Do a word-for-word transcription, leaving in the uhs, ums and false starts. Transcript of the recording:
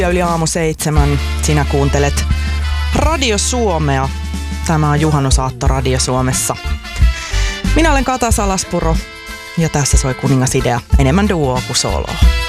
Ja yli aamu seitsemän sinä kuuntelet Radio Suomea. Tämä on juhannusaatto Radio Suomessa. Minä olen Kata Salaspuro ja tässä soi Kuningasidea, enemmän duoa kuin soloa.